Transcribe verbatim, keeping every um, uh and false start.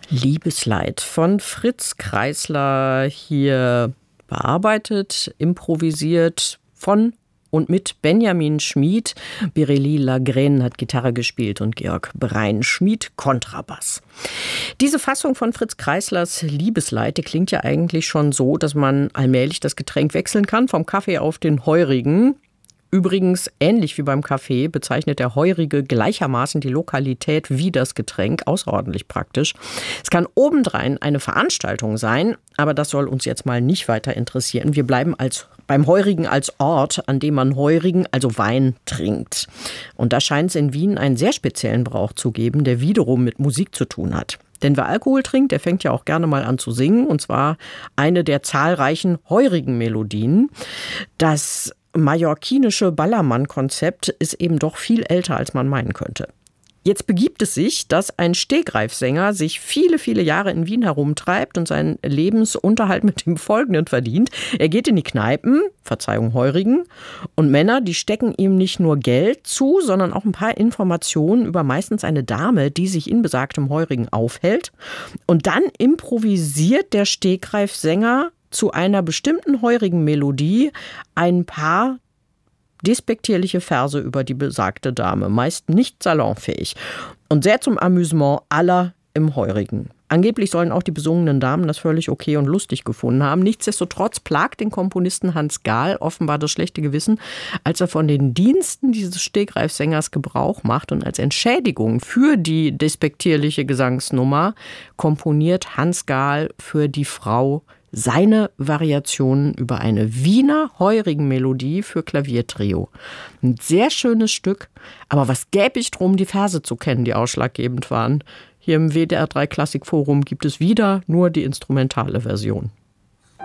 Liebesleid von Fritz Kreisler, hier bearbeitet, improvisiert von und mit Benjamin Schmid. Biréli Lagrène hat Gitarre gespielt und Georg Brein-Schmid Kontrabass. Diese Fassung von Fritz Kreislers Liebesleid, die klingt ja eigentlich schon so, dass man allmählich das Getränk wechseln kann vom Kaffee auf den Heurigen. Übrigens, ähnlich wie beim Kaffee, bezeichnet der Heurige gleichermaßen die Lokalität wie das Getränk, außerordentlich praktisch. Es kann obendrein eine Veranstaltung sein, aber das soll uns jetzt mal nicht weiter interessieren. Wir bleiben als, beim Heurigen als Ort, an dem man Heurigen, also Wein, trinkt. Und da scheint es in Wien einen sehr speziellen Brauch zu geben, der wiederum mit Musik zu tun hat. Denn wer Alkohol trinkt, der fängt ja auch gerne mal an zu singen, und zwar eine der zahlreichen heurigen Melodien. Das mallorquinische Ballermann-Konzept ist eben doch viel älter, als man meinen könnte. Jetzt begibt es sich, dass ein Stehgreifsänger sich viele, viele Jahre in Wien herumtreibt und seinen Lebensunterhalt mit dem Folgenden verdient. Er geht in die Kneipen, Verzeihung Heurigen, und Männer, die stecken ihm nicht nur Geld zu, sondern auch ein paar Informationen über meistens eine Dame, die sich in besagtem Heurigen aufhält. Und dann improvisiert der Stehgreifsänger zu einer bestimmten heurigen Melodie ein paar despektierliche Verse über die besagte Dame, meist nicht salonfähig und sehr zum Amüsement aller im Heurigen. Angeblich sollen auch die besungenen Damen das völlig okay und lustig gefunden haben. Nichtsdestotrotz plagt den Komponisten Hans Gahl offenbar das schlechte Gewissen, als er von den Diensten dieses Stehgreifsängers Gebrauch macht, und als Entschädigung für die despektierliche Gesangsnummer komponiert Hans Gahl für die Frau seine Variationen über eine Wiener Heurigen-Melodie für Klaviertrio. Ein sehr schönes Stück, aber was gäbe ich drum, die Verse zu kennen, die ausschlaggebend waren. Hier im W D R drei Klassikforum gibt es wieder nur die instrumentale Version.